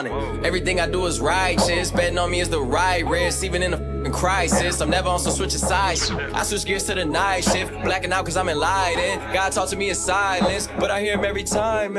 Everything I do is righteous. Betting on me is the right risk. Even in a f***ing crisis, I'm never on some switching sides. I switch gears to the night shift. Blacking out cause I'm enlightened. God talk to me in silence, but I hear him every time.